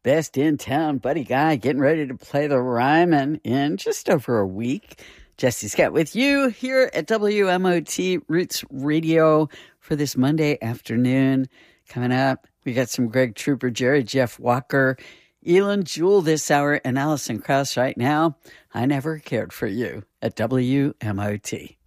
Best in Town Buddy Guy, getting ready to play the Ryman in just over a week. Jesse Scott with you here at WMOT Roots Radio for this Monday afternoon. Coming up, we got some Greg Trooper, Jerry Jeff Walker, Elin Jewell this hour, and Alison Krauss right now. I Never Cared for You at WMOT.